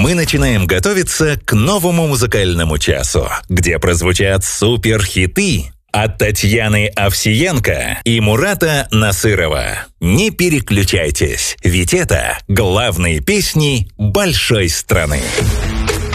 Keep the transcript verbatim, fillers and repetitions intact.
Мы начинаем готовиться к новому музыкальному часу, где прозвучат суперхиты от Татьяны Овсиенко и Мурата Насырова. Не переключайтесь, ведь это главные песни большой страны.